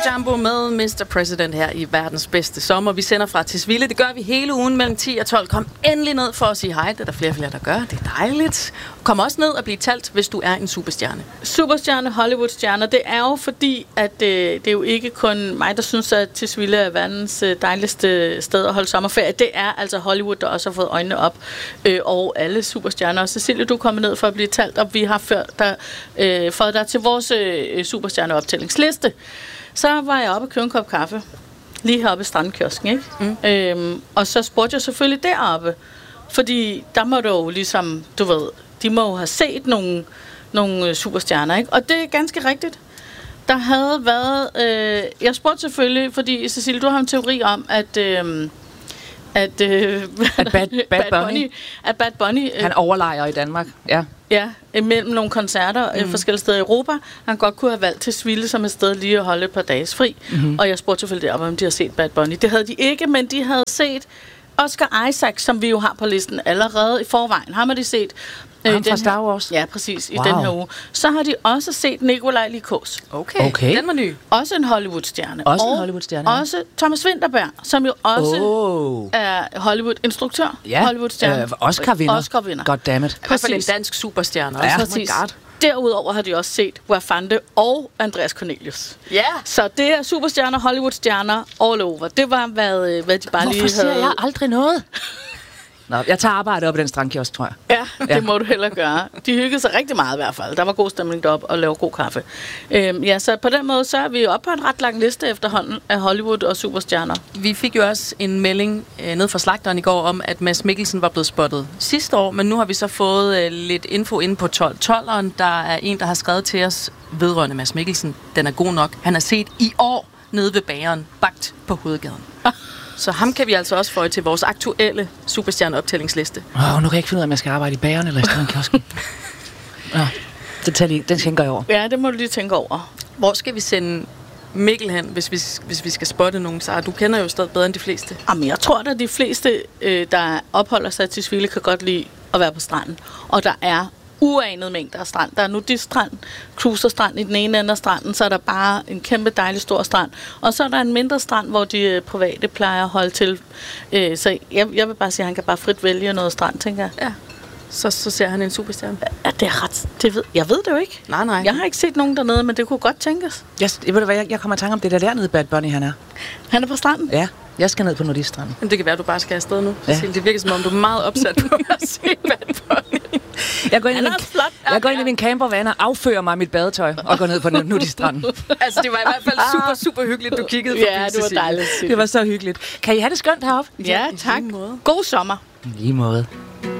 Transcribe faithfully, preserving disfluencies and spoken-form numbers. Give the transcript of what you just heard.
Jambo med mister President her i verdens bedste sommer. Vi sender fra Tisvilde. Det gør vi hele ugen mellem ti og tolv. Kom endelig ned for at sige hej. Det er der flere og flere, der gør. Det er dejligt. Kom også ned og bliv talt, hvis du er en superstjerne. Superstjerne, Hollywoodstjerner. Det er jo fordi, at øh, det er jo ikke kun mig, der synes, at Tisvilde er verdens øh, dejligste sted at holde sommerferie. Det er altså Hollywood, der også har fået øjnene op. Øh, og alle superstjerner. Og Cecilie, du er kommet ned for at blive talt, og vi har ført dig, øh, fået dig til vores øh, superstjerneoptællingsliste. Så var jeg oppe og købte en kop kaffe. Lige heroppe i strandkiosken, ikke? Mm. Øhm, og så spurgte jeg selvfølgelig deroppe. Fordi der må du jo ligesom, du ved, de må jo have set nogle, nogle superstjerner, ikke? Og det er ganske rigtigt. Der havde været... Øh, jeg spurgte selvfølgelig, fordi Cecilie, du har en teori om, at... Øh, at, øh, at Bad, Bad, Bad Bunny, Bunny at Bad Bunny øh, han overlejer i Danmark, ja. Ja, mellem nogle koncerter mm. forskellige steder i Europa. Han godt kunne have valgt til Tisvilde som et sted lige at holde et par dages fri. Mm-hmm. Og jeg spurgte selvfølgelig deroppe, om de har set Bad Bunny. Det havde de ikke, men de havde set Oscar Isaac, som vi jo har på listen allerede i forvejen. Har man de set? Ham fra Star Wars? Ja, præcis, wow. I den her uge. Så har de også set Nikolaj Likos. Okay. okay, den var ny. Også en Hollywood-stjerne. Også en Hollywood-stjerne. Også Thomas Vinterberg, som jo også oh. er Hollywood-instruktør. Ja, Hollywood-stjerne. Øh, Oscar-vinder. Oscar-vinder. Goddammit. I hvert fald en dansk superstjerne. Ja, præcis. Derudover har de også set Wafande og Andreas Cornelius. Ja. Yeah. Så det er superstjerner, Hollywood-stjerner all over. Det var, hvad, hvad de bare Hvorfor lige havde... Hvorfor ser jeg aldrig noget? Nå, jeg tager arbejde op i den strandkiosk, tror jeg. Ja, det ja. må du heller gøre. De hyggede sig rigtig meget i hvert fald. Der var god stemning deroppe og lavede god kaffe. Øhm, ja, så på den måde, så er vi oppe på en ret lang liste efterhånden af Hollywood og superstjerner. Vi fik jo også en melding øh, ned fra slagteren i går om, at Mads Mikkelsen var blevet spottet sidste år, men nu har vi så fået øh, lidt info inde på tolv tolveren. Der er en, der har skrevet til os vedrørende Mads Mikkelsen. Den er god nok. Han er set i år nede ved bageren, bagt på Hovedgaden. Så ham kan vi altså også få til vores aktuelle superstjerneoptællingsliste. Åh, oh, nu kan jeg ikke finde ud af, om jeg skal arbejde i bageren eller i strandkiosken. Nå, det tager lige, den tænker jeg over. Ja, det må du lige tænke over. Hvor skal vi sende Mikkel hen, hvis vi, hvis vi skal spotte nogen? Så du kender jo stadig bedre end de fleste. Jamen, jeg tror, at de fleste, øh, der opholder sig til Tisvilde, kan godt lide at være på stranden. Og der er uanede mængder af strand. Der er nudiststrand, cruiserstrand i den ene ende af stranden, så er der bare en kæmpe dejlig stor strand. Og så er der en mindre strand, hvor de øh, private plejer at holde til. Øh, så jeg, jeg vil bare sige, at han kan bare frit vælge noget strand, tænker jeg. Ja. Så, så ser han en superstjerne. Ja, det er ret... Det ved, jeg ved det jo ikke. Nej, nej. Jeg har ikke set nogen dernede, men det kunne godt tænkes. Jeg, jeg, ved du hvad, jeg, jeg kommer i tanke om det der dernede, Bad Bunny han er. Han er på stranden? Ja, jeg skal ned på nudiststranden. Men det kan være, at du bare skal afsted nu. Ja. Det virker som om, du er meget opsat på at se Bad Bunny. Jeg går ind, i min, jeg går ind i min campervan og affører mig mit badetøj og går ned på nudiststranden. Altså, det var i hvert fald super, super hyggeligt, du kiggede forbi. Ja, det var dejligt. Det var så hyggeligt. Kan I have det skønt heroppe? Ja, tak. God sommer. Lige måde.